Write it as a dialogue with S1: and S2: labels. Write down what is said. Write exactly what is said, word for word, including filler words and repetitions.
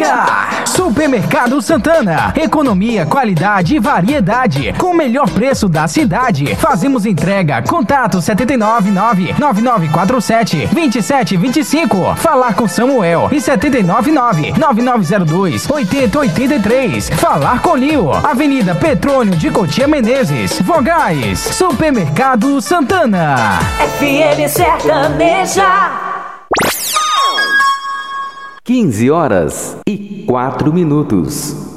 S1: Chega! Supermercado Santana. Economia, qualidade e variedade. Com o melhor preço da cidade. Fazemos entrega. Contato sete nove nove, nove nove quatro sete, dois sete dois cinco. Falar com Samuel. E sete nove nove, nove nove zero dois, oito zero oito três. Falar com Lio. Avenida Petrônio de Cotia Menezes. Vogais. Supermercado Santana.
S2: F M Sertaneja.
S3: quinze horas e quatro minutos.